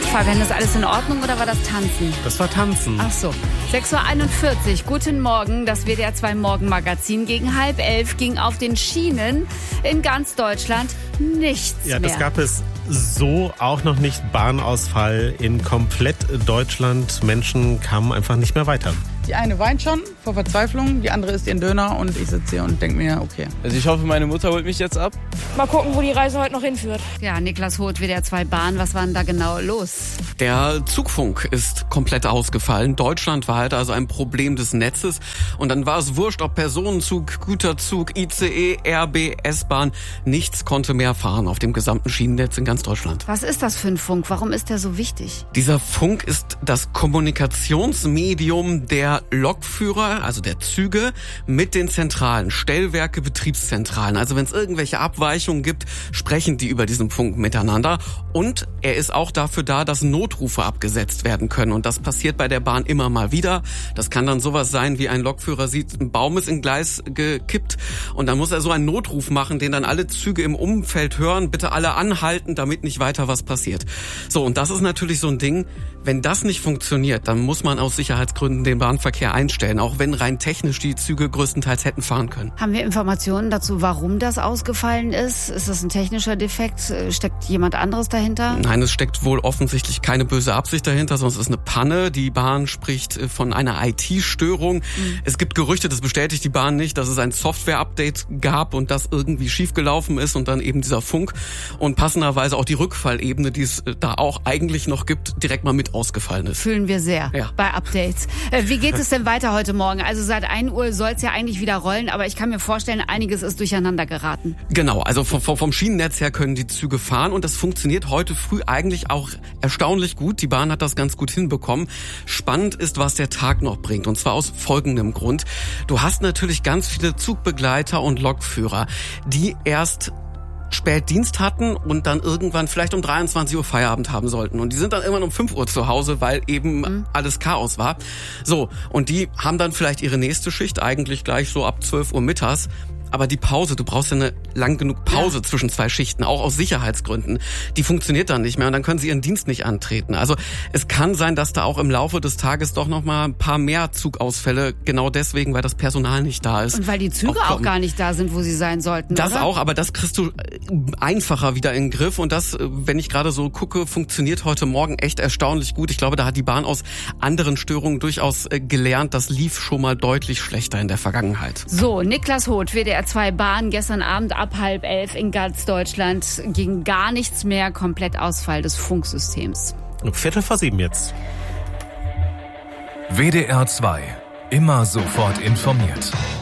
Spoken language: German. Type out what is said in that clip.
Fabian, ist alles in Ordnung oder war das Tanzen? Das war Tanzen. Ach so. 6.41 Uhr. Guten Morgen. Das WDR 2 Morgenmagazin. Gegen 10:30 ging auf den Schienen in ganz Deutschland nichts mehr. Ja, das gab es so auch noch nicht. Bahnausfall in komplett Deutschland. Menschen kamen einfach nicht mehr weiter. Die eine weint schon vor Verzweiflung, die andere isst ihren Döner und ich sitze hier und denke mir, okay. Also ich hoffe, meine Mutter holt mich jetzt ab. Mal gucken, wo die Reise heute noch hinführt. Ja, Niklas Hoth, WDR 2 Bahn. Was war denn da genau los? Der Zugfunk ist komplett ausgefallen. Deutschlandweit, also ein Problem des Netzes. Und dann war es wurscht, ob Personenzug, Güterzug, ICE, RB, S-Bahn. Nichts konnte mehr fahren auf dem gesamten Schienennetz in ganz Deutschland. Was ist das für ein Funk? Warum ist der so wichtig? Dieser Funk ist das Kommunikationsmedium der Lokführer, also der Züge, mit den Zentralen, Stellwerke, Betriebszentralen. Also wenn es irgendwelche Abweichungen gibt, sprechen die über diesen Funk miteinander. Und er ist auch dafür da, dass Notrufe abgesetzt werden können. Und das passiert bei der Bahn immer mal wieder. Das kann dann sowas sein, wie ein Lokführer sieht, ein Baum ist in Gleis gekippt. Und dann muss er so einen Notruf machen, den dann alle Züge im Umfeld hören. Bitte alle anhalten, damit nicht weiter was passiert. So, und das ist natürlich so ein Ding, wenn das nicht funktioniert, dann muss man aus Sicherheitsgründen den Bahnverkehr einstellen, auch wenn rein technisch die Züge größtenteils hätten fahren können. Haben wir Informationen dazu, warum das ausgefallen ist? Ist das ein technischer Defekt? Steckt jemand anderes dahinter? Nein, es steckt wohl offensichtlich keine böse Absicht dahinter, sondern es ist eine Panne. Die Bahn spricht von einer IT-Störung. Es gibt Gerüchte, das bestätigt die Bahn nicht, dass es ein Software-Update gab und das irgendwie schiefgelaufen ist und dann eben dieser Funk und passenderweise auch die Rückfallebene, die es da auch eigentlich noch gibt, direkt mal mit ausgefallen ist. Fühlen wir sehr Ja. bei Updates. Wie geht es denn weiter heute Morgen? Also seit 1 Uhr soll es ja eigentlich wieder rollen, aber ich kann mir vorstellen, einiges ist durcheinander geraten. Genau, also vom Schienennetz her können die Züge fahren und das funktioniert heute früh eigentlich auch erstaunlich gut. Die Bahn hat das ganz gut hinbekommen. Spannend ist, was der Tag noch bringt und zwar aus folgendem Grund. Du hast natürlich ganz viele Zugbegleiter und Lokführer, die erst spät Dienst hatten und dann irgendwann vielleicht um 23 Uhr Feierabend haben sollten. Und die sind dann irgendwann um 5 Uhr zu Hause, weil eben alles Chaos war. So, und die haben dann vielleicht ihre nächste Schicht, eigentlich gleich so ab 12 Uhr mittags. Aber die Pause, du brauchst ja eine lang genug Pause zwischen zwei Schichten, auch aus Sicherheitsgründen. Die funktioniert dann nicht mehr und dann können sie ihren Dienst nicht antreten. Also es kann sein, dass da auch im Laufe des Tages doch noch mal ein paar mehr Zugausfälle, genau deswegen, weil das Personal nicht da ist. Und weil die Züge auch gar nicht da sind, wo sie sein sollten, Das oder? auch, aber das kriegst du einfacher wieder in den Griff. Und das, wenn ich gerade so gucke, funktioniert heute Morgen echt erstaunlich gut. Ich glaube, da hat die Bahn aus anderen Störungen durchaus gelernt. Das lief schon mal deutlich schlechter in der Vergangenheit. So, Niklas Hoth, WDR 2 Bahn, gestern Abend ab 10:30 in ganz Deutschland ging gar nichts mehr, Komplettausfall des Funksystems. 7:15 jetzt. WDR 2. Immer sofort informiert.